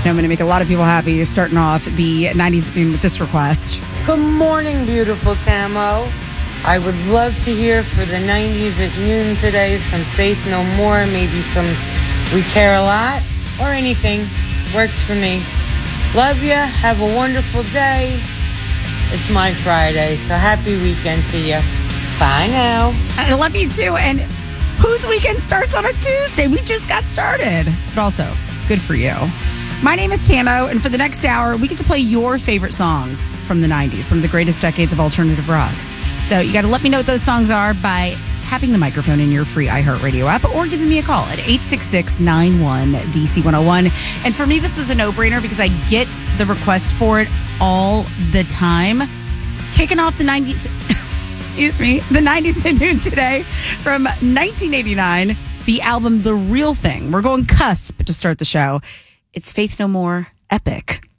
I'm going to make a lot of people happy starting off the 90s with this request. Good morning, beautiful Camo. I would love to hear for the 90s at noon today some Faith No More, maybe some We Care a Lot, or anything. Works for me. Love ya. Have a wonderful day. It's my Friday, so happy weekend to you. Bye now. I love you too. And whose weekend starts on a Tuesday? We just got started. But also, good for you. My name is Tamo, and for the next hour, we get to play your favorite songs from the 90s, one of the greatest decades of alternative rock. So you got to let me know what those songs are by tapping the microphone in your free iHeartRadio app or giving me a call at 866-91-DC101. And for me, this was a no-brainer because I get the request for it all the time. Kicking off the 90s, excuse me, the 90s at noon today from 1989, the album The Real Thing. We're going cusp to start the show. It's Faith No More, Epic.